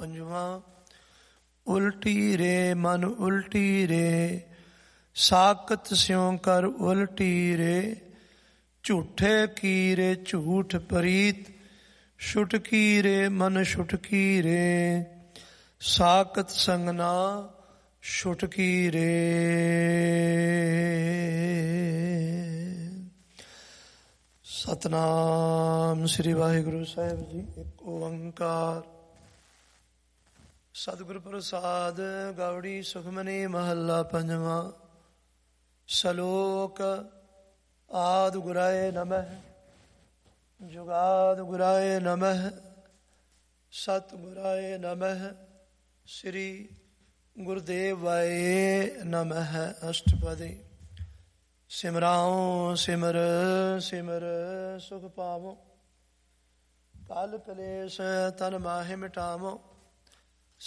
ਪੰਜਵਾਂ। ਉਲਟੀ ਰੇ ਮਨ ਉਲਟੀ ਰੇ, ਸਾਕਤ ਸਿਉ ਕਰ ਉਲਟੀ ਰੇ। ਝੂਠੇ ਕੀ ਰੇ ਝੂਠ ਪ੍ਰੀਤ, ਛੁਟਕੀ ਰੇ ਮਨ ਛੁਟਕੀ ਰੇ। ਸਾਕਤ ਸੰਗਨਾ ਛੁਟਕੀ ਰੇ। ਸਤਨਾਮ ਸ੍ਰੀ ਵਾਹਿਗੁਰੂ ਸਾਹਿਬ ਜੀ। ਇੱਕ ਓੰਕਾਰ। ਸਤਿਗੁਰ ਪ੍ਰਸਾਦ ਗੌੜੀ ਸੁਖਮਨੀ ਮਹੱਲਾ ਪੰਜਵਾਂ। ਸ਼ਲੋਕ। ਆਦਿ ਗੁਰਾਏ ਨਮః, ਜੁਗਾਦਿ ਗੁਰਾਏ ਨਮঃ, ਸਤਿ ਗੁਰਾਏ ਨਮঃ, ਸ੍ਰੀ ਗੁਰਦੇਵਾਏ ਨਮః। ਅਸ਼ਟਪਦੀ। ਸਿਮਰਾਉ ਸਿਮਰ ਸਿਮਰ ਸੁਖ ਪਾਵੋ, ਕਲ ਕਲੇਸ਼ ਤਨ ਮਾਹਿ ਮਿਟਾਵੋ।